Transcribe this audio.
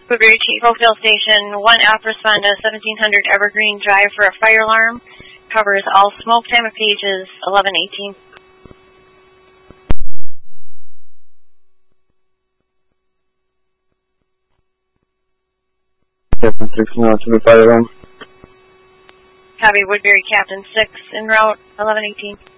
Woodbury Chief, Oakdale Station, 1F, respond to 1700 Evergreen Drive for a fire alarm. Covers all smoke. Time of page is 11:18. Captain 6 now to the fire alarm. Copy, Woodbury Captain 6 en route, 11:18.